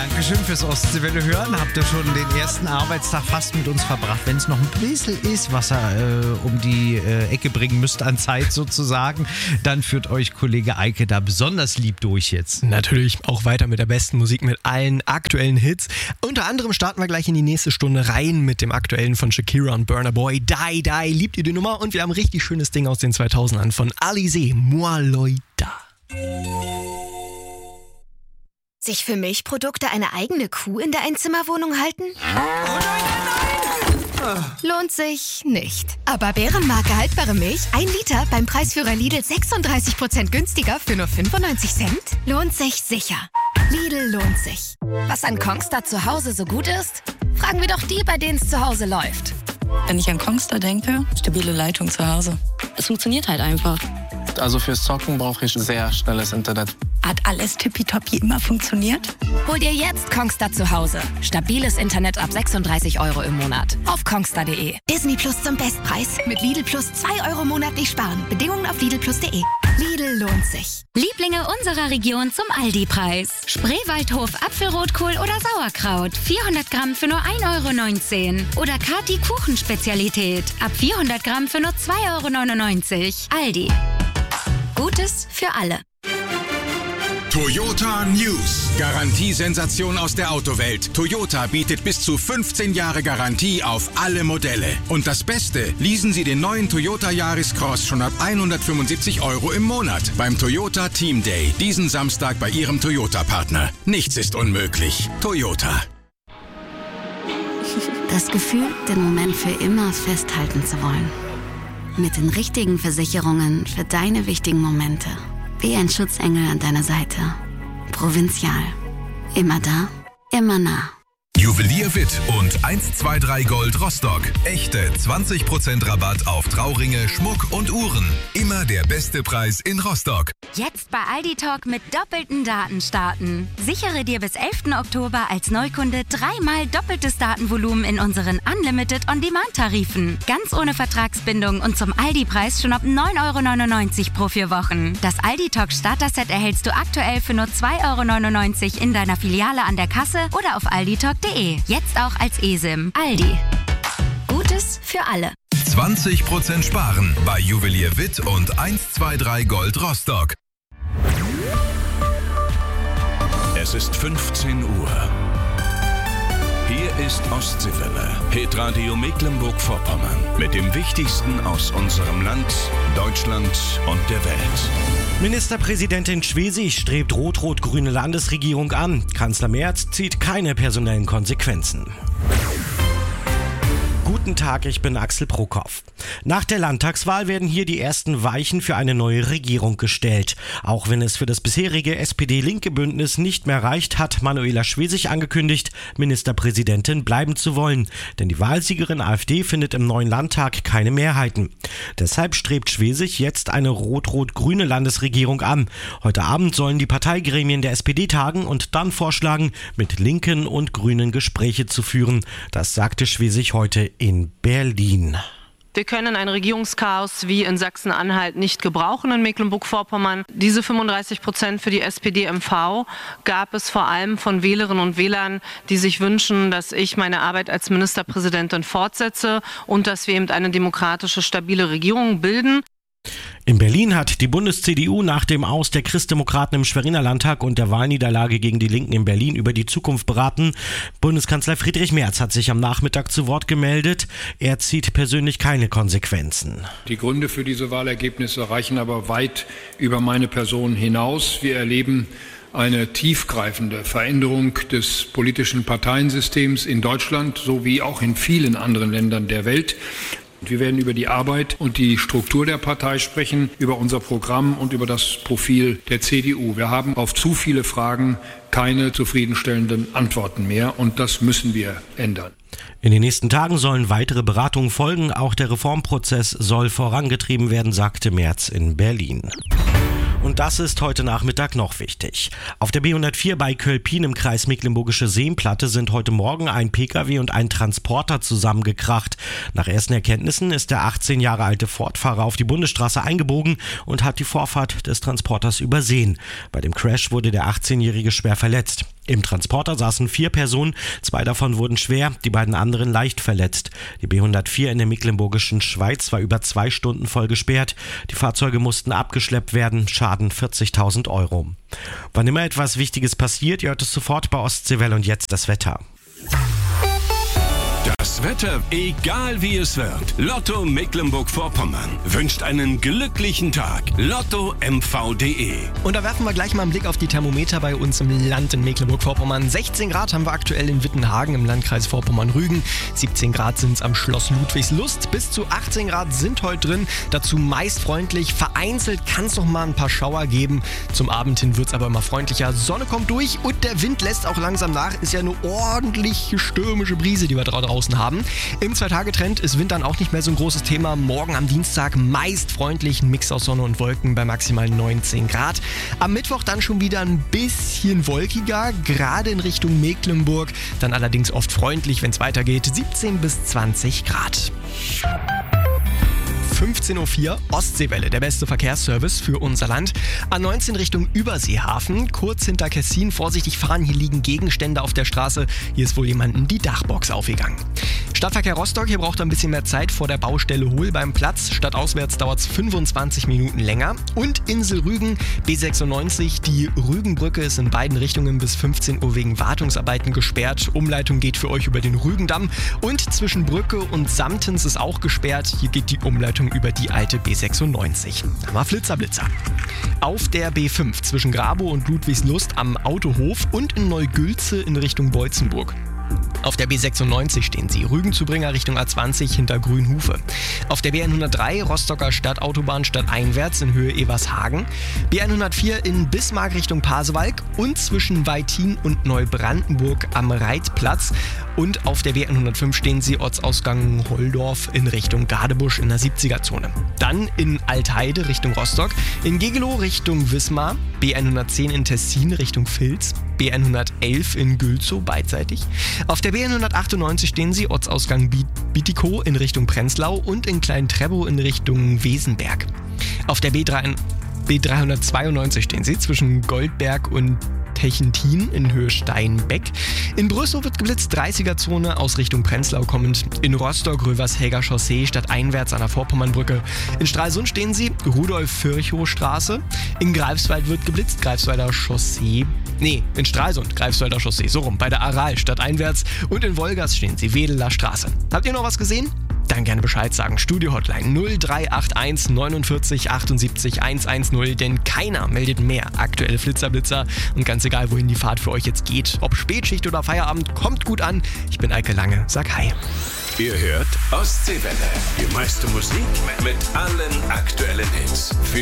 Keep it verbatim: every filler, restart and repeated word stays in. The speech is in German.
Dankeschön fürs Ostseewelle hören. Habt ihr schon den ersten Arbeitstag fast mit uns verbracht? Wenn es noch ein bisschen ist, was ihr äh, um die äh, Ecke bringen müsst an Zeit sozusagen, dann führt euch Kollege Eike da besonders lieb durch jetzt. Natürlich auch weiter mit der besten Musik, mit allen aktuellen Hits. Unter anderem starten wir gleich in die nächste Stunde rein mit dem aktuellen von Shakira und Burna Boy. Die, die, liebt ihr die Nummer? Und wir haben ein richtig schönes Ding aus den zweitausendern von Alizé, Moi Loida. Sich für Milchprodukte eine eigene Kuh in der Einzimmerwohnung halten? Oh nein, nein, nein. Lohnt sich nicht. Aber Bärenmarke haltbare Milch, ein Liter beim Preisführer Lidl sechsunddreißig Prozent günstiger für nur fünfundneunzig Cent? Lohnt sich sicher. Lidl lohnt sich. Was an Kongstar zu Hause so gut ist? Fragen wir doch die, bei denen es zu Hause läuft. Wenn ich an Kongstar denke, stabile Leitung zu Hause. Es funktioniert halt einfach. Also fürs Zocken brauche ich sehr schnelles Internet. Hat alles tippitoppi immer funktioniert? Hol dir jetzt Kongstar zu Hause. Stabiles Internet ab sechsunddreißig Euro im Monat. Auf kongstar punkt de. Disney Plus zum Bestpreis. Mit Lidl Plus zwei Euro monatlich sparen. Bedingungen auf lidl plus punkt de. Lidl lohnt sich. Lieblinge unserer Region zum Aldi-Preis. Spreewaldhof Apfelrotkohl oder Sauerkraut. vierhundert Gramm für nur ein Euro neunzehn. Oder Kati Kuchenspezialität. Ab vierhundert Gramm für nur zwei Euro neunundneunzig. Aldi. Gutes für alle. Toyota News. Garantiesensation aus der Autowelt. Toyota bietet bis zu fünfzehn Jahre Garantie auf alle Modelle. Und das Beste, leasen Sie den neuen Toyota Yaris Cross schon ab hundertfünfundsiebzig Euro im Monat beim Toyota Team Day. Diesen Samstag bei Ihrem Toyota-Partner. Nichts ist unmöglich. Toyota. Das Gefühl, den Moment für immer festhalten zu wollen. Mit den richtigen Versicherungen für deine wichtigen Momente. Wie ein Schutzengel an deiner Seite. Provinzial. Immer da, immer nah. Juwelier Witt und eins zwei drei Gold Rostock. Echte zwanzig Prozent Rabatt auf Trauringe, Schmuck und Uhren. Immer der beste Preis in Rostock. Jetzt bei Aldi Talk mit doppelten Daten starten. Sichere dir bis elften Oktober als Neukunde dreimal doppeltes Datenvolumen in unseren Unlimited On-Demand-Tarifen. Ganz ohne Vertragsbindung und zum Aldi-Preis schon ab neun Euro neunundneunzig pro vier Wochen. Das Aldi Talk Starter-Set erhältst du aktuell für nur zwei Euro neunundneunzig in deiner Filiale an der Kasse oder auf aldi talk punkt de. Jetzt auch als eSIM. Aldi. Gutes für alle. zwanzig Prozent sparen bei Juwelier Witt und eins zwei drei Gold Rostock. Es ist fünfzehn Uhr. Hier ist Ostseewelle, Hitradio Mecklenburg-Vorpommern. Mit dem Wichtigsten aus unserem Land, Deutschland und der Welt. Ministerpräsidentin Schwesig strebt rot-rot-grüne Landesregierung an. Kanzler Merz zieht keine personellen Konsequenzen. Guten Tag, ich bin Axel Prokop. Nach der Landtagswahl werden hier die ersten Weichen für eine neue Regierung gestellt. Auch wenn es für das bisherige S P D-Linke-Bündnis nicht mehr reicht, hat Manuela Schwesig angekündigt, Ministerpräsidentin bleiben zu wollen. Denn die Wahlsiegerin AfD findet im neuen Landtag keine Mehrheiten. Deshalb strebt Schwesig jetzt eine rot-rot-grüne Landesregierung an. Heute Abend sollen die Parteigremien der S P D tagen und dann vorschlagen, mit Linken und Grünen Gespräche zu führen. Das sagte Schwesig heute in Berlin. Wir können ein Regierungschaos wie in Sachsen-Anhalt nicht gebrauchen in Mecklenburg-Vorpommern. Diese fünfunddreißig Prozent für die S P D M V gab es vor allem von Wählerinnen und Wählern, die sich wünschen, dass ich meine Arbeit als Ministerpräsidentin fortsetze und dass wir eben eine demokratische, stabile Regierung bilden. In Berlin hat die Bundes-C D U nach dem Aus der Christdemokraten im Schweriner Landtag und der Wahlniederlage gegen die Linken in Berlin über die Zukunft beraten. Bundeskanzler Friedrich Merz hat sich am Nachmittag zu Wort gemeldet. Er zieht persönlich keine Konsequenzen. Die Gründe für diese Wahlergebnisse reichen aber weit über meine Person hinaus. Wir erleben eine tiefgreifende Veränderung des politischen Parteiensystems in Deutschland sowie auch in vielen anderen Ländern der Welt. Wir werden über die Arbeit und die Struktur der Partei sprechen, über unser Programm und über das Profil der C D U. Wir haben auf zu viele Fragen keine zufriedenstellenden Antworten mehr und das müssen wir ändern. In den nächsten Tagen sollen weitere Beratungen folgen. Auch der Reformprozess soll vorangetrieben werden, sagte Merz in Berlin. Und das ist heute Nachmittag noch wichtig. Auf der B hundertvier bei Kölpin im Kreis Mecklenburgische Seenplatte sind heute Morgen ein Pkw und ein Transporter zusammengekracht. Nach ersten Erkenntnissen ist der achtzehn Jahre alte Ford-Fahrer auf die Bundesstraße eingebogen und hat die Vorfahrt des Transporters übersehen. Bei dem Crash wurde der achtzehnjährige schwer verletzt. Im Transporter saßen vier Personen, zwei davon wurden schwer, die beiden anderen leicht verletzt. Die B hundertvier in der Mecklenburgischen Schweiz war über zwei Stunden voll gesperrt. Die Fahrzeuge mussten abgeschleppt werden, Schaden vierzigtausend Euro. Wann immer etwas Wichtiges passiert, ihr hört es sofort bei Ostseewelle und jetzt das Wetter. Das Wetter, egal wie es wird. Lotto Mecklenburg-Vorpommern wünscht einen glücklichen Tag. Lotto M V punkt de. Und da werfen wir gleich mal einen Blick auf die Thermometer bei uns im Land in Mecklenburg-Vorpommern. sechzehn Grad haben wir aktuell in Wittenhagen im Landkreis Vorpommern-Rügen. siebzehn Grad sind es am Schloss Ludwigslust. Bis zu achtzehn Grad sind heute drin. Dazu meist freundlich. Vereinzelt kann es noch mal ein paar Schauer geben. Zum Abend hin wird es aber immer freundlicher. Sonne kommt durch und der Wind lässt auch langsam nach. Ist ja eine ordentliche stürmische Brise, die wir draußen haben. Im Zwei-Tage-Trend ist Wind dann auch nicht mehr so ein großes Thema. Morgen am Dienstag meist freundlich, ein Mix aus Sonne und Wolken bei maximal neunzehn Grad. Am Mittwoch dann schon wieder ein bisschen wolkiger, gerade in Richtung Mecklenburg. Dann allerdings oft freundlich, wenn es weitergeht, siebzehn bis zwanzig Grad. fünfzehn Uhr vier, Ostseewelle, der beste Verkehrsservice für unser Land. A neunzehn Richtung Überseehafen, kurz hinter Kessin, vorsichtig fahren, hier liegen Gegenstände auf der Straße. Hier ist wohl jemandem die Dachbox aufgegangen. Stadtverkehr Rostock, hier braucht er ein bisschen mehr Zeit vor der Baustelle Hohl beim Platz. Stadtauswärts dauert es fünfundzwanzig Minuten länger. Und Insel Rügen, B sechsundneunzig, die Rügenbrücke ist in beiden Richtungen bis fünfzehn Uhr wegen Wartungsarbeiten gesperrt. Umleitung geht für euch über den Rügendamm. Und zwischen Brücke und Samtens ist auch gesperrt. Hier geht die Umleitung über die alte B sechsundneunzig. Da war Flitzer Blitzer. Auf der B fünf zwischen Grabow und Ludwigslust am Autohof und in Neugülze in Richtung Beutzenburg. Auf der B sechsundneunzig stehen sie, Rügen-Zubringer Richtung A zwanzig hinter Grünhufe. Auf der B hundertdrei Rostocker Stadtautobahn stadteinwärts in Höhe Evershagen. B hundertvier in Bismarck Richtung Pasewalk und zwischen Weitin und Neubrandenburg am Reitplatz. Und auf der B hundertfünf stehen sie Ortsausgang Holdorf in Richtung Gadebusch in der siebziger-Zone. Dann in Altheide Richtung Rostock, in Gegelow Richtung Wismar, B hundertzehn in Tessin Richtung Vils, B hundertelf in Gülzow beidseitig. Auf der B hundertachtundneunzig stehen sie Ortsausgang Bitikow in Richtung Prenzlau und in Klein-Trebow in Richtung Wesenberg. Auf der B dreihundertzweiundneunzig stehen sie zwischen Goldberg und Techentin in Höhe Steinbeck. In Brüssow wird geblitzt, dreißiger-Zone aus Richtung Prenzlau kommend. In Rostock Rövershäger Chaussee stadteinwärts an der Vorpommernbrücke. In Stralsund stehen sie Rudolf-Virchow-Straße. In Greifswald wird geblitzt, Greifswalder Chaussee. Nee, in Stralsund, Greifswalder Chaussee, so rum, bei der Aral stadteinwärts. Und in Wolgast stehen sie, Wedeler Straße. Habt ihr noch was gesehen? Dann gerne Bescheid sagen. Studio-Hotline null drei acht eins neunundvierzig achtundsiebzig hundertzehn, denn keiner meldet mehr aktuelle Flitzerblitzer. Und ganz egal, wohin die Fahrt für euch jetzt geht, ob Spätschicht oder Feierabend, kommt gut an. Ich bin Eike Lange, sag Hi. Ihr hört Ostseewelle, die meiste Musik mit allen aktuellen Hits. Für